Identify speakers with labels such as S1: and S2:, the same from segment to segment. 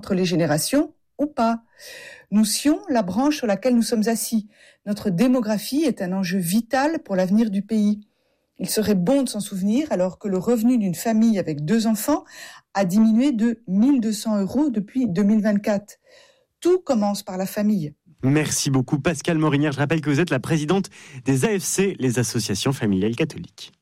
S1: entre les générations ou pas. Nous scions la branche sur laquelle nous sommes assis. Notre démographie est un enjeu vital pour l'avenir du pays. Il serait bon de s'en souvenir alors que le revenu d'une famille avec 2 enfants a diminué de 1 200 € depuis 2024. Tout commence par la famille.
S2: Merci beaucoup Pascale Morinière. Je rappelle que vous êtes la présidente des AFC, les associations familiales catholiques.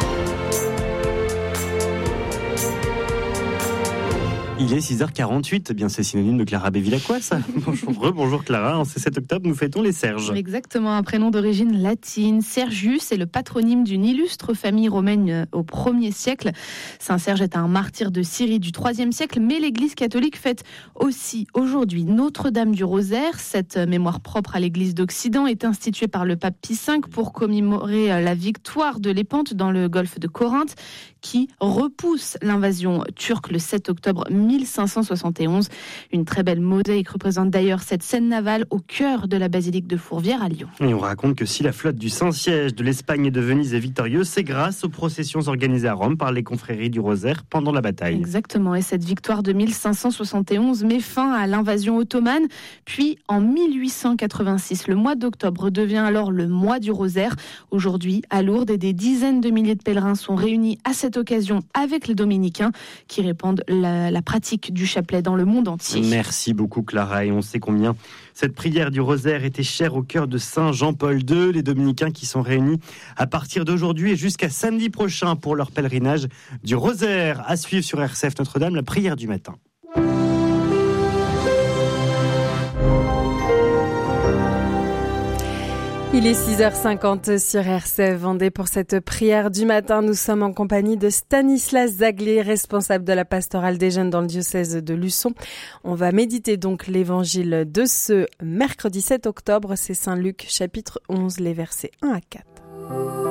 S2: Il est 6h48, bien c'est synonyme de Clara Bevilacqua, ça. Bonjour Clara, c'est 7 octobre, nous fêtons les Serges.
S3: Exactement, un prénom d'origine latine. Sergius est le patronyme d'une illustre famille romaine au 1er siècle. Saint Serge est un martyr de Syrie du 3e siècle, mais l'Église catholique fête aussi aujourd'hui Notre-Dame du Rosaire. Cette mémoire propre à l'Église d'Occident est instituée par le pape Pie V pour commémorer la victoire de l'Épante dans le golfe de Corinthe, qui repousse l'invasion turque le 7 octobre 1571. Une très belle mosaïque représente d'ailleurs cette scène navale au cœur de la basilique de Fourvière à Lyon.
S2: Et on raconte que si la flotte du Saint-Siège de l'Espagne et de Venise est victorieuse, c'est grâce aux processions organisées à Rome par les confréries du Rosaire pendant la bataille.
S3: Exactement, et cette victoire de 1571 met fin à l'invasion ottomane. Puis en 1886, le mois d'octobre devient alors le mois du Rosaire. Aujourd'hui, à Lourdes, des dizaines de milliers de pèlerins sont réunis à cette occasion avec les dominicains qui répandent la pratique du chapelet dans le monde entier.
S2: Merci beaucoup Clara, et on sait combien cette prière du Rosaire était chère au cœur de Saint Jean-Paul II. Les dominicains qui sont réunis à partir d'aujourd'hui et jusqu'à samedi prochain pour leur pèlerinage du Rosaire. À suivre sur RCF Notre-Dame, la prière du matin.
S4: Il est 6h50 sur RCF Vendée pour cette prière du matin. Nous sommes en compagnie de Stanislas Zaglé, responsable de la pastorale des jeunes dans le diocèse de Luçon. On va méditer donc l'évangile de ce mercredi 7 octobre. C'est Saint Luc, chapitre 11, les versets 1 à 4.